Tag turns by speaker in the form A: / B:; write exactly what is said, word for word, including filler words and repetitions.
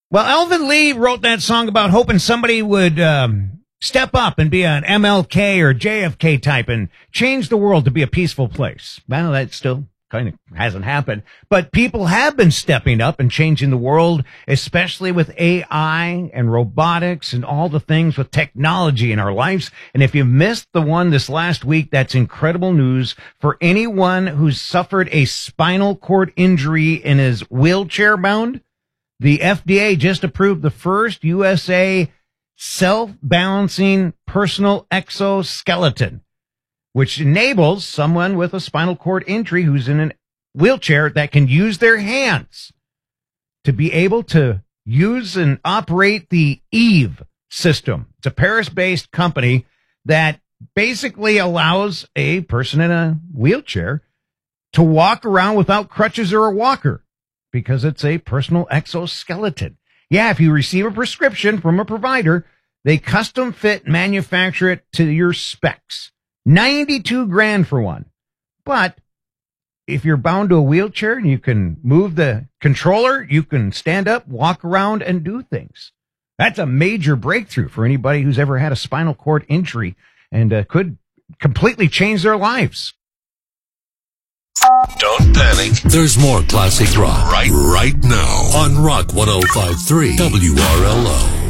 A: Well, Elvin Lee wrote that song about hoping somebody would um, step up and be an M L K or J F K type and change the world to be a peaceful place. Well, that still kind of hasn't happened. But people have been stepping up and changing the world, especially with A I and robotics and all the things with technology in our lives. And if you missed the one this last week, that's incredible news for anyone who's suffered a spinal cord injury and is wheelchair bound. The F D A just approved the first U S A self-balancing personal exoskeleton, which enables someone with a spinal cord injury who's in a wheelchair that can use their hands to be able to use and operate the Eve system. It's a Paris-based company that basically allows a person in a wheelchair to walk around without crutches or a walker, because it's a personal exoskeleton. Yeah, if you receive a prescription from a provider, they custom fit manufacture it to your specs. ninety-two grand for one. But if you're bound to a wheelchair and you can move the controller, you can stand up, walk around, and do things. That's a major breakthrough for anybody who's ever had a spinal cord injury, and uh, could completely change their lives.
B: Don't panic. There's more classic rock right, right now on Rock one oh five point three W R L O.